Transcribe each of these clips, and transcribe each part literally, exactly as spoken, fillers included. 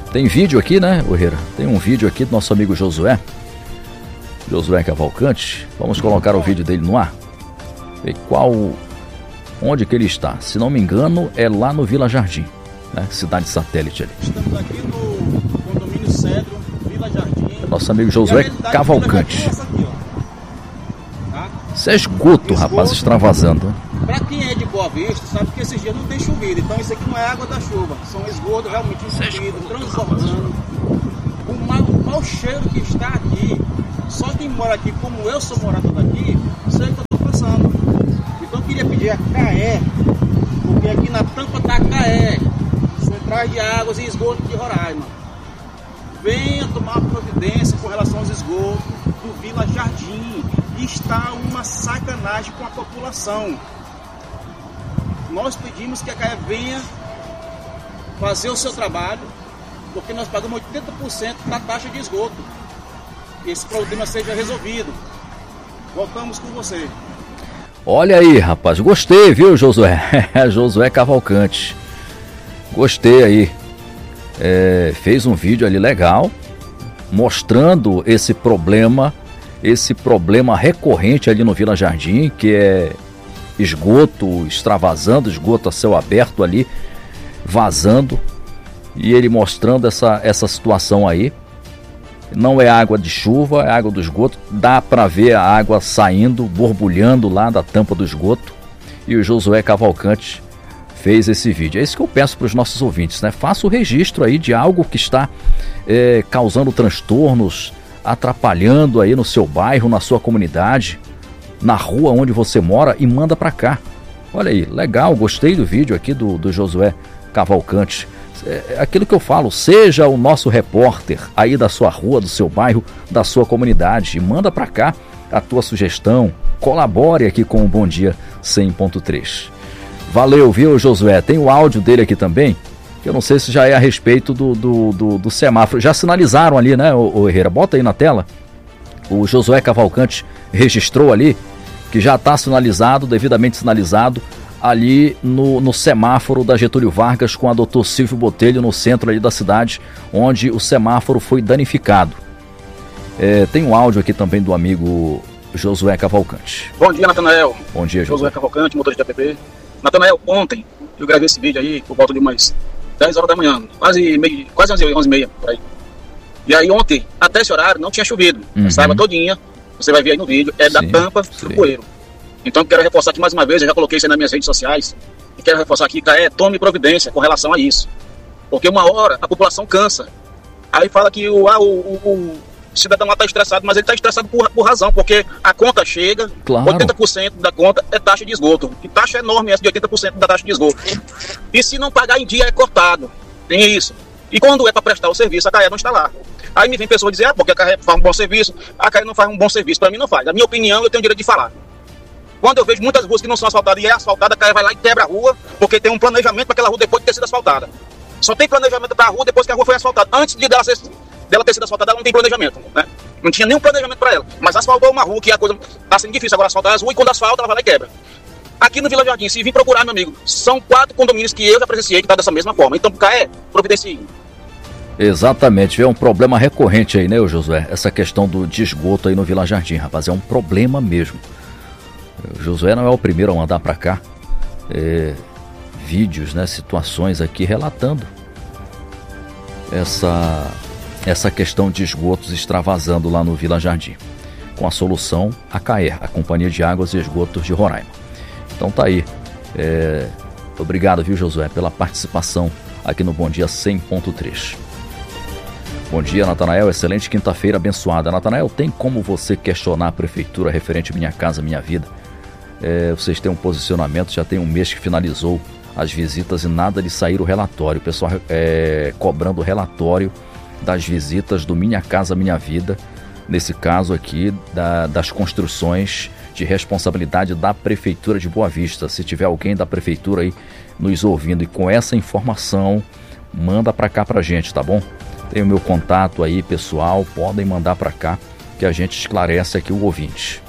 Tem vídeo aqui, né, Herrera? Tem um vídeo aqui do nosso amigo Josué. Josué Cavalcante. Vamos colocar o vídeo dele no ar. E qual... Onde que ele está? Se não me engano, é lá no Vila Jardim, né? Cidade satélite ali. Estamos aqui no condomínio Cedro, Vila Jardim. Nosso amigo Josué Cavalcante. Isso é esgoto, rapaz, extravasando. Pra quem é de Boa Vista, sabe que esses dias não tem chovido. Então isso aqui não é água da chuva. São esgotos realmente entupidos, transbordando. O mau, o mau cheiro que está aqui, só quem mora aqui, como eu sou morador daqui, sei o que eu estou passando. Então eu queria pedir a CAE, porque aqui na tampa da CAE, Centrais de Águas e Esgoto de Roraima, venha tomar providência com relação aos esgotos do Vila Jardim. Está uma sacanagem com a população. Nós pedimos que a CAE venha fazer o seu trabalho, porque nós pagamos oitenta por cento da taxa de esgoto. Que esse problema seja resolvido. Voltamos com você. Olha aí, rapaz, gostei, viu, Josué? Josué Cavalcante. Gostei aí. É, fez um vídeo ali legal, mostrando esse problema, esse problema recorrente ali no Vila Jardim, que é esgoto extravasando, esgoto a céu aberto ali, vazando. E ele mostrando essa, essa situação aí. Não é água de chuva, é água do esgoto. Dá para ver a água saindo, borbulhando lá da tampa do esgoto. E o Josué Cavalcante fez esse vídeo. É isso que eu peço para os nossos ouvintes, né? Faça o registro aí de algo que está é, causando transtornos, atrapalhando aí no seu bairro, na sua comunidade, na rua onde você mora, e manda para cá. Olha aí, legal, gostei do vídeo aqui do, do Josué Cavalcante. É aquilo que eu falo, seja o nosso repórter aí da sua rua, do seu bairro, da sua comunidade, e manda para cá a tua sugestão, colabore aqui com o Bom Dia cem ponto três. Valeu, viu, Josué? Tem o áudio dele aqui também, que eu não sei se já é a respeito do, do, do, do semáforo. Já sinalizaram ali, né, o, o Herrera? Bota aí na tela. O Josué Cavalcante registrou ali que já está sinalizado, devidamente sinalizado, ali no, no semáforo da Getúlio Vargas com a doutor Silvio Botelho, no centro ali da cidade, onde o semáforo foi danificado. É, tem um áudio aqui também do amigo Josué Cavalcante. Bom dia, Natanael. Bom dia, Josué. Josué Cavalcante, motorista da A P P. Natanael, ontem eu gravei esse vídeo aí por volta de umas dez horas da manhã, quase, meio, quase onze e meia, por aí. E aí ontem, até esse horário, não tinha chovido. Uhum. A saiba todinha, você vai ver aí no vídeo, é sim, da tampa sim. do poeiro. Então eu quero reforçar aqui mais uma vez, eu já coloquei isso aí nas minhas redes sociais, e quero reforçar aqui que é, tome providência com relação a isso. Porque uma hora a população cansa. Aí fala que o, ah, o, o, o cidadão lá está estressado, mas ele está estressado por, por razão, porque a conta chega, claro. oitenta por cento da conta é taxa de esgoto. E taxa enorme essa de oitenta por cento da taxa de esgoto. E se não pagar em dia é cortado. Tem isso. E quando é para prestar o serviço, a CAE não está lá. Aí me vem pessoa dizer, ah, porque a CAE faz um bom serviço, a CAE não faz um bom serviço. Para mim não faz. Na minha opinião, eu tenho o direito de falar. Quando eu vejo muitas ruas que não são asfaltadas e é asfaltada, a CAE vai lá e quebra a rua, porque tem um planejamento para aquela rua depois de ter sido asfaltada. Só tem planejamento para a rua depois que a rua foi asfaltada. Antes de dela, ser, dela ter sido asfaltada, ela não tem planejamento, né? Não tinha nenhum planejamento para ela. Mas asfaltou uma rua, que a coisa está sendo difícil agora asfaltar as ruas, e quando asfalta, ela vai lá e quebra. Aqui no Vila Jardim, se vir procurar, meu amigo, são quatro condomínios que eu já presenciei que está dessa mesma forma. Então, CAE, providencie. Exatamente, é um problema recorrente aí, né, Josué? Essa questão do de esgoto aí no Vila Jardim, rapaz, é um problema mesmo. O Josué não é o primeiro a mandar para cá é, vídeos, né, situações aqui relatando essa, essa questão de esgotos extravasando lá no Vila Jardim, com a solução a CAER, a Companhia de Águas e Esgotos de Roraima. Então tá aí. É, obrigado, viu, Josué, pela participação aqui no Bom Dia cem ponto três. Bom dia, Natanael. Excelente quinta-feira abençoada. Natanael, tem como você questionar a prefeitura referente Minha Casa Minha Vida? É, vocês têm um posicionamento, já tem um mês que finalizou as visitas e nada de sair o relatório. O pessoal é, cobrando o relatório das visitas do Minha Casa Minha Vida, nesse caso aqui da, das construções de responsabilidade da Prefeitura de Boa Vista. Se tiver alguém da Prefeitura aí nos ouvindo e com essa informação, manda para cá pra gente, tá bom? Tem o meu contato aí, pessoal, podem mandar para cá que a gente esclarece aqui o ouvinte.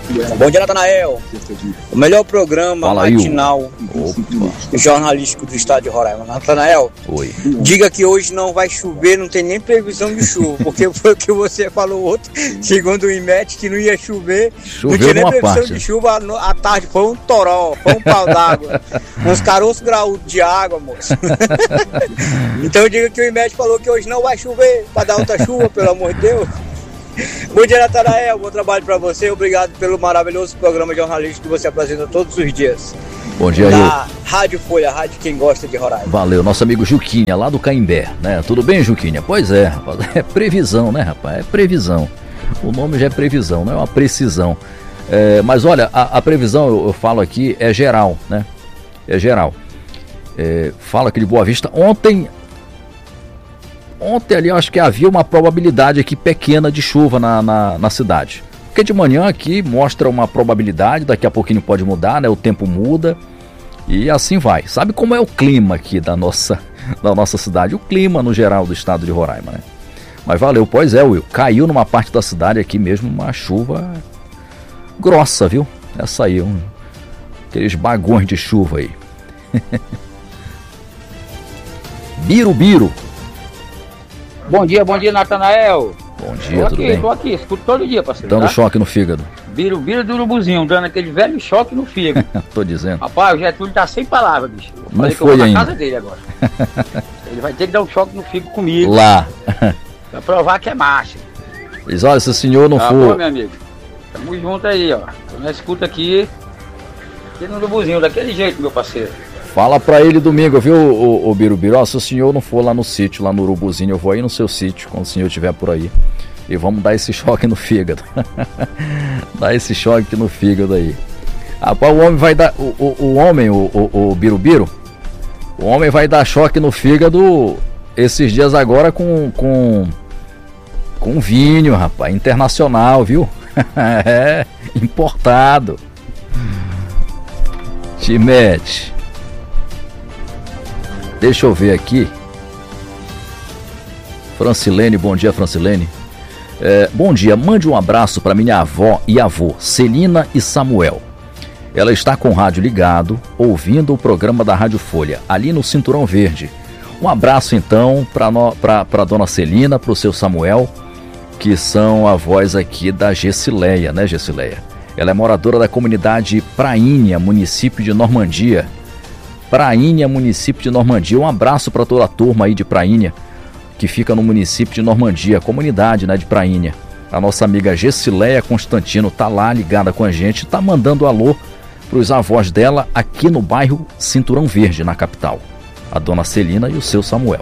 Bom dia, Natanael. O melhor programa Fala aí, matinal jornalístico do estado de Roraima. Natanael, Oi. Diga que hoje não vai chover, não tem nem previsão de chuva, porque foi o que você falou outro, segundo o IMET, que não ia chover. Choveu não tinha nem previsão parte. de chuva à tarde, foi um toró, foi um pau d'água, uns caroços graúdos de água, moço. Então diga que o IMET falou que hoje não vai chover, para dar outra chuva, pelo amor de Deus. Bom dia, Natanael, bom trabalho para você, obrigado pelo maravilhoso programa jornalístico que você apresenta todos os dias. Bom dia, Na Rádio Folha, rádio quem gosta de Roraima. Valeu, nosso amigo Juquinha, lá do Caimbé, né? Tudo bem, Juquinha? Pois é, rapaz, é previsão, né, rapaz? É previsão. O nome já é previsão, não é uma precisão. É, mas olha, a, a previsão, eu, eu falo aqui, é geral, né? É geral. É, falo aqui de Boa Vista. Ontem, ontem ali eu acho que havia uma probabilidade aqui pequena de chuva na, na, na cidade. Porque de manhã aqui mostra uma probabilidade, daqui a pouquinho pode mudar, né? O tempo muda e assim vai. Sabe como é o clima aqui da nossa, da nossa cidade? O clima no geral do estado de Roraima, né? Mas valeu, pois é, Will. Caiu numa parte da cidade aqui mesmo uma chuva grossa, viu? Essa aí, um, aqueles bagões de chuva aí. Birubiru. Bom dia, bom dia, Natanael. Bom dia, tô tudo aqui, bem? Tô aqui, escuto todo dia, parceiro. Dando tá? choque no fígado. Birubiru do urubuzinho, dando aquele velho choque no fígado. Tô dizendo. Rapaz, o Getúlio tá sem palavras, bicho. Eu Não falei que foi eu vou ainda. na casa dele agora. Ele vai ter que dar um choque no fígado comigo. Lá. Pra provar que é macho. Diz, olha, se o senhor não Tá for... bom, meu amigo. Tamo junto aí, ó. Nós escuta aqui. Aqui no urubuzinho, daquele jeito, meu parceiro. Fala pra ele domingo, viu, o, o Birubiru? Ó, se o senhor não for lá no sítio, lá no Urubuzinho, eu vou aí no seu sítio, quando o senhor estiver por aí. E vamos dar esse choque no fígado. Dar esse choque no fígado aí. Rapaz, o homem vai dar... O, o, o homem, o, o, o Birubiru, o homem vai dar choque no fígado esses dias agora com... com com vinho, rapaz, internacional, viu? É, importado. Te mete. Deixa eu ver aqui. Francilene, bom dia, Francilene. É, bom dia, mande um abraço para minha avó e avô, Celina e Samuel. Ela está com o rádio ligado, ouvindo o programa da Rádio Folha, ali no Cinturão Verde. Um abraço então para a dona Celina, para o seu Samuel, que são avós aqui da Gessileia, né, Gessileia? Ela é moradora da comunidade Prainha, município de Normandia. Prainha, município de Normandia. Um abraço para toda a turma aí de Prainha, que fica no município de Normandia, comunidade, né, de Prainha. A nossa amiga Gessileia Constantino tá lá ligada com a gente, tá mandando alô para os avós dela aqui no bairro Cinturão Verde, na capital. A dona Celina e o seu Samuel.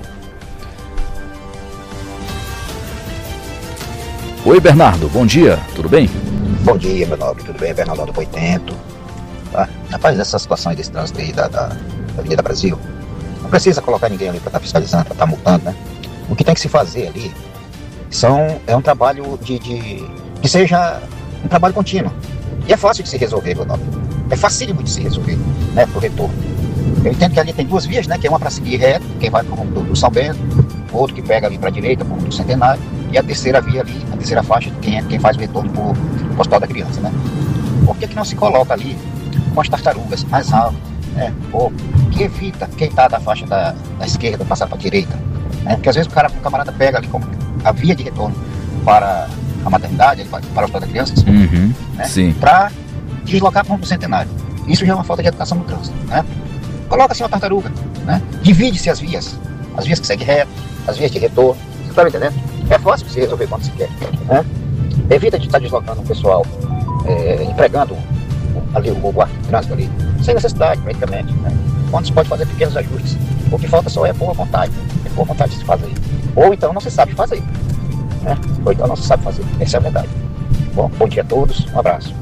Oi, Bernardo, bom dia, tudo bem? Bom dia, meu nobre, tudo bem? Bernardo do Boitento. Tá? Rapaz, essa situação aí desse trânsito aí da, da, da Avenida Brasil, não precisa colocar ninguém ali para estar tá fiscalizando, para estar tá multando, né? O que tem que se fazer ali são, é um trabalho de, de que seja um trabalho contínuo. E é fácil de se resolver, meu nobre. É facílimo de se resolver, né, pro retorno. Eu entendo que ali tem duas vias, né, que é uma para seguir reto, quem vai pro rumo do, do São Bento, outro que pega ali para a direita, pro rumo do Centenário, e a terceira via ali, a terceira faixa, quem, é, quem faz o retorno pro Hospital da Criança, né? Por que que não se coloca ali com as tartarugas mais altas, né, ou que evita quem está da faixa da, da esquerda passar para a direita, né? Porque às vezes o, cara, o camarada pega ali como a via de retorno para a maternidade, para o Hospital da Criança, uhum, né, para deslocar para o Centenário. Isso já é uma falta de educação no trânsito, né? Coloca-se uma tartaruga, né? Divide-se as vias, as vias que seguem reto, as vias de retorno, você está me entendendo? É fácil de se resolver quando se quer, né? Evita de estar deslocando o pessoal, é, empregando ali o guarda de trânsito ali, sem necessidade, praticamente, né? Quando se pode fazer pequenos ajustes. O que falta só é boa vontade, é boa vontade de se fazer. Ou então não se sabe fazer, né? Ou então não se sabe fazer, essa é a verdade. Bom, bom dia a todos, um abraço.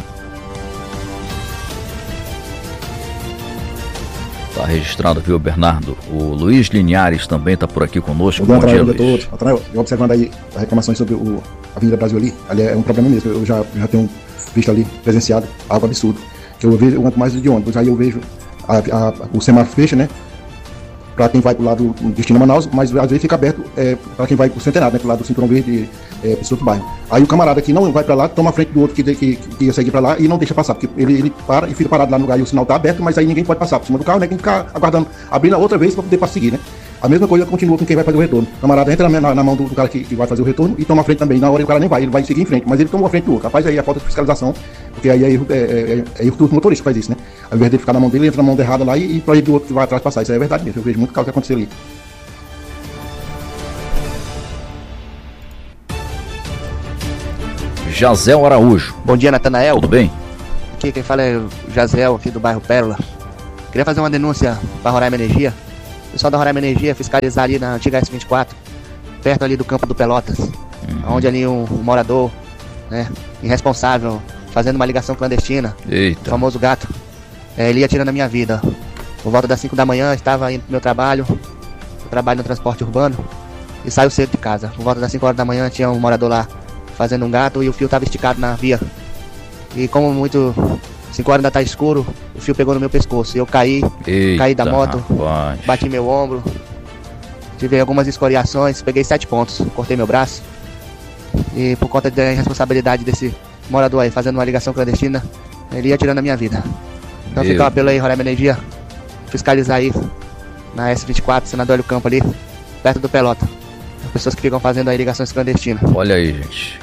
Tá registrado, viu, Bernardo? O Luiz Linhares também tá por aqui conosco. Bom, bom dia, Luiz. Todos. Eu observando aí as reclamações sobre o, a Avenida Brasil ali, ali é um problema mesmo. Eu já, já tenho visto ali, presenciado, algo absurdo. Que eu vejo, eu ando mais de ônibus, aí eu vejo a, a, o semáforo fecha, né? para quem vai pro lado do destino Manaus, mas às vezes fica aberto é, para quem vai pro Centenário, né, pro lado do Cinturão Verde, é, pro outro bairro. Aí o camarada que não vai para lá, toma a frente do outro que, que, que ia seguir para lá e não deixa passar, porque ele, ele para e fica parado lá no lugar e o sinal tá aberto, mas aí ninguém pode passar por cima do carro, né, tem que ficar aguardando, abrindo a outra vez para poder pra seguir, né. A mesma coisa continua com quem vai fazer o retorno. O camarada entra na, na mão do, do cara que, que vai fazer o retorno e toma a frente também. Na hora o cara nem vai, ele vai seguir em frente, mas ele toma a frente do outro. Rapaz, aí é falta de fiscalização, porque aí é erro, é, é, é erro do motorista que faz isso, né? Ao invés de ficar na mão dele, ele entra na mão errada lá e, e proíbe o outro que vai atrás passar. Isso aí é verdade mesmo. Eu vejo muito caso que aconteceu ali. Jazel Araújo. Bom dia, Natanael. Tudo bem? Aqui quem fala é o Jazel, aqui do bairro Pérola. Queria fazer uma denúncia para a Roraima Energia. O pessoal da Roraima Energia fiscalizar ali na antiga S vinte e quatro, perto ali do campo do Pelotas, uhum. onde ali um, um morador, né, irresponsável, fazendo uma ligação clandestina, Eita. o famoso gato, é, ele ia tirando a minha vida. Por volta das cinco da manhã, estava indo pro meu trabalho, eu trabalho no transporte urbano, e saio cedo de casa. Por volta das cinco horas da manhã, tinha um morador lá fazendo um gato e o fio estava esticado na via. E como muito... cinco horas ainda tá escuro, o fio pegou no meu pescoço. Eu caí, Eita, caí da moto, rapaz. Bati meu ombro, tive algumas escoriações, peguei sete pontos, cortei meu braço. E por conta da irresponsabilidade desse morador aí, fazendo uma ligação clandestina, ele ia tirando a minha vida. Então Meu. fica o apelo aí, Roraima Energia, fiscalizar aí na S vinte e quatro, Senador Hélio Campo ali, perto do Pelota. As pessoas que ficam fazendo aí ligações clandestinas. Olha aí, gente.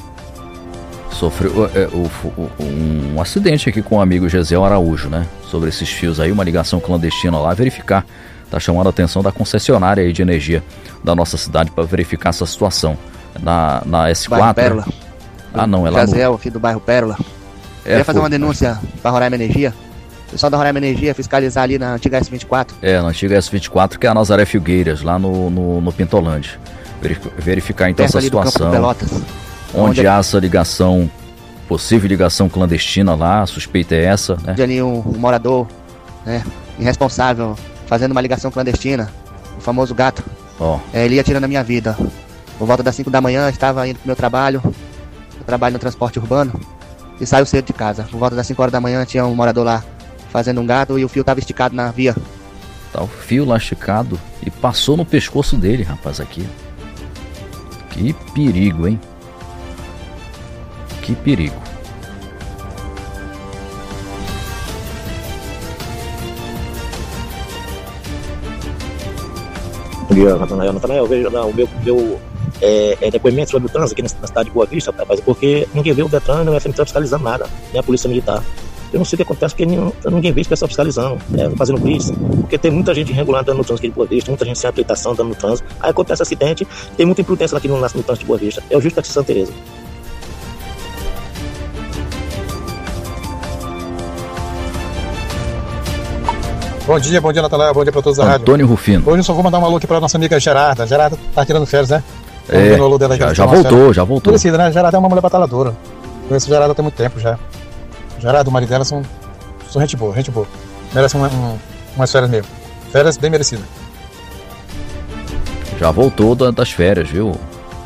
Sofreu é, o, o, um acidente aqui com o amigo Gesiel Araújo, né? Sobre esses fios aí, uma ligação clandestina lá, verificar. Tá chamando a atenção da concessionária aí de energia da nossa cidade para verificar essa situação. Na, na S quatro. Bairro Pérola. Ah, não, é lá Gesiel, no... aqui do bairro Pérola. É, Queria fazer pô, uma denúncia para a Roraima Energia. O pessoal da Roraima Energia fiscalizar ali na antiga S vinte e quatro. É, na antiga S vinte e quatro, que é a Nazaré Filgueiras, lá no, no, no Pintolândia. Verificar então perto essa situação. Pelotas, onde, onde há essa ligação, possível ligação clandestina lá, a suspeita é essa, né? Onde ali um, um morador, né, irresponsável, fazendo uma ligação clandestina, o famoso gato. Ó. É, ele ia tirando a minha vida. Por volta das cinco da manhã, estava indo pro meu trabalho. Eu trabalho no transporte urbano. E saio cedo de casa. Por volta das cinco horas da manhã, tinha um morador lá fazendo um gato e o fio estava esticado na via. Tá o fio lá esticado e passou no pescoço dele, rapaz, aqui. Que perigo, hein? Que perigo. Bom dia, Natanael. Natanael, veja, não, o meu, meu é, é depoimento sobre o trânsito aqui na, na cidade de Boa Vista, rapaz, porque ninguém vê o Detran, nem o F M T fiscalizando nada, nem a Polícia Militar. Eu não sei o que acontece, porque ninguém, ninguém vê esse pessoal fiscalizando, é, fazendo blitz, porque tem muita gente irregular andando no trânsito aqui de Boa Vista, muita gente sem habilitação andando no trânsito, aí acontece acidente, tem muita imprudência aqui no, no trânsito de Boa Vista. É o justo aqui de Santa Teresa. Bom dia, bom dia, Natanael, bom dia para todos da rádio. Antônio Rufino. Hoje eu só vou mandar um alô aqui para nossa amiga Gerarda. Gerarda tá tirando férias, né? É, já, já voltou, já voltou. Conhecida, né? Gerarda é uma mulher batalhadora. Conheço Gerarda tem muito tempo já. Gerarda e o marido dela são, são gente boa, gente boa. Merece um, um, umas férias mesmo. Férias bem merecidas. Já voltou das férias, viu?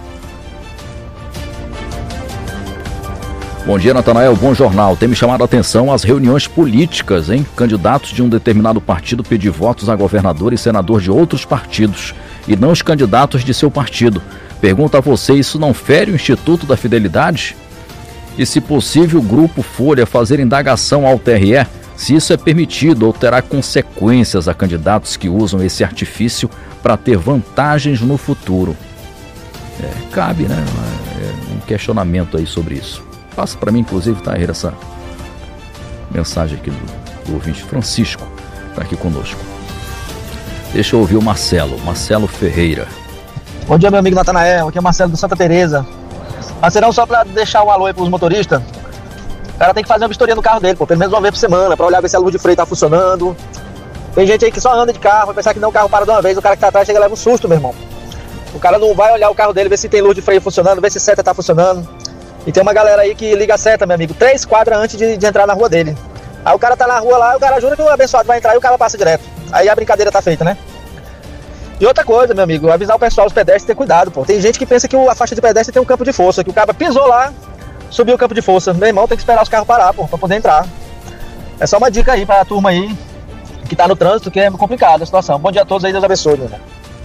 Bom dia, Natanael, bom jornal. Tem me chamado a atenção as reuniões políticas, hein? Candidatos de um determinado partido pedir votos a governador e senador de outros partidos, e não os candidatos de seu partido. Pergunta a você, isso não fere o Instituto da Fidelidade? E se possível, o Grupo Folha fazer indagação ao T R E, se isso é permitido ou terá consequências a candidatos que usam esse artifício para ter vantagens no futuro. É, cabe, né? É um questionamento aí sobre isso. Passa para mim, inclusive, tá aí essa mensagem aqui do, do ouvinte Francisco, tá aqui conosco. Deixa eu ouvir o Marcelo, Marcelo Ferreira. Bom dia, meu amigo Natanael, aqui é o Marcelo do Santa Teresa. Marcelão, só para deixar um alô aí pros motoristas, o cara tem que fazer uma vistoria no carro dele, pô, pelo menos uma vez por semana, para olhar ver se a luz de freio tá funcionando. Tem gente aí que só anda de carro, vai pensar que não, o carro para de uma vez, o cara que tá atrás chega e leva um susto, meu irmão. O cara não vai olhar o carro dele, ver se tem luz de freio funcionando, ver se seta tá funcionando. E tem uma galera aí que liga a seta, meu amigo, três quadras antes de, de entrar na rua dele. Aí o cara tá na rua lá, o cara jura que o abençoado vai entrar e o cara passa direto. Aí a brincadeira tá feita, né? E outra coisa, meu amigo, avisar o pessoal, os pedestres, ter cuidado, pô. Tem gente que pensa que a faixa de pedestre tem um campo de força, que o cara pisou lá, subiu o campo de força. Meu irmão, tem que esperar os carros parar, pô, pra poder entrar. É só uma dica aí pra turma aí, que tá no trânsito, que é complicado a situação. Bom dia a todos aí, Deus abençoe, né?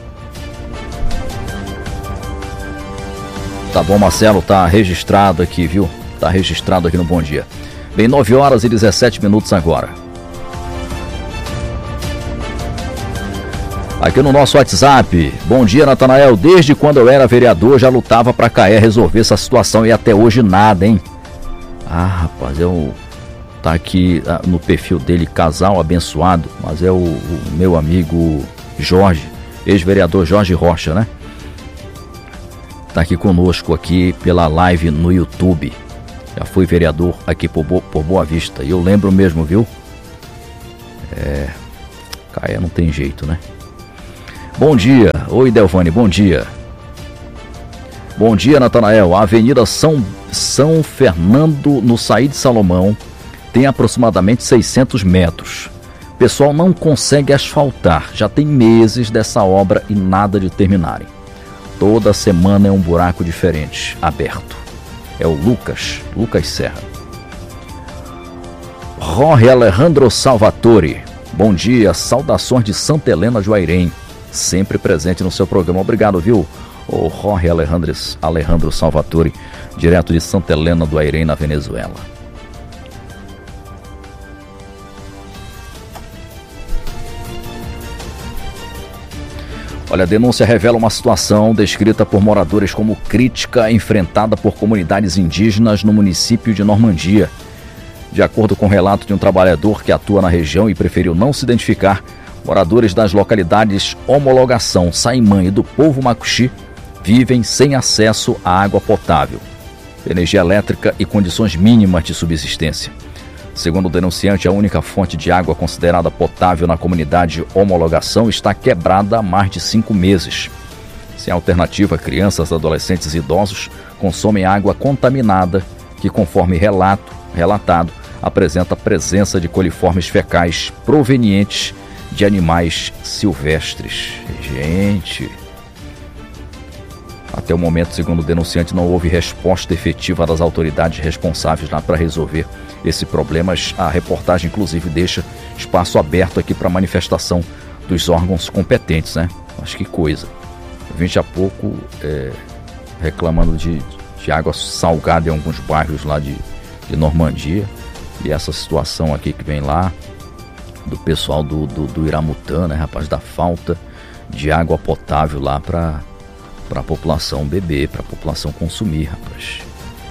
Tá bom, Marcelo, tá registrado aqui, viu? Tá registrado aqui no Bom Dia. Bem, nove horas e dezessete minutos agora. Aqui no nosso WhatsApp, bom dia, Natanael. Desde quando eu era vereador, já lutava para a Caer resolver essa situação e até hoje nada, hein? Ah, rapaz, eu... Tá aqui no perfil dele, casal abençoado, mas é o, o meu amigo Jorge, ex-vereador Jorge Rocha, né? Tá aqui conosco aqui pela live no YouTube. Já fui vereador aqui por, Bo, por Boa Vista. E eu lembro mesmo, viu? É... Caia não tem jeito, né? Bom dia. Oi, Delvane, bom dia. Bom dia, Natanael. A Avenida São, São Fernando, no Saíde Salomão, tem aproximadamente seiscentos metros. O pessoal não consegue asfaltar. Já tem meses dessa obra e nada de terminarem. Toda semana é um buraco diferente, aberto. É o Lucas, Lucas Serra. Jorge Alejandro Salvatore. Bom dia, saudações de Santa Helena Juairém. Sempre presente no seu programa. Obrigado, viu? O Jorge Alejandro, Alejandro Salvatore, direto de Santa Helena do Airém, na Venezuela. Olha, a denúncia revela uma situação descrita por moradores como crítica enfrentada por comunidades indígenas no município de Normandia. De acordo com o relato de um trabalhador que atua na região e preferiu não se identificar, moradores das localidades Homologação, Saimã e do Povo Macuxi vivem sem acesso à água potável, energia elétrica e condições mínimas de subsistência. Segundo o denunciante, a única fonte de água considerada potável na comunidade Homologação está quebrada há mais de cinco meses. Sem alternativa, crianças, adolescentes e idosos consomem água contaminada que, conforme relato, relatado, apresenta a presença de coliformes fecais provenientes de animais silvestres. Gente... Até o momento, segundo o denunciante, não houve resposta efetiva das autoridades responsáveis para resolver esse problema. A reportagem, inclusive, deixa espaço aberto aqui para manifestação dos órgãos competentes, né? Acho que coisa. Eu vim há pouco é, reclamando de, de água salgada em alguns bairros lá de, de Normandia. E essa situação aqui que vem lá do pessoal do, do, do Iramutã, né, rapaz, da falta de água potável lá para... para a população beber, para a população consumir, rapaz.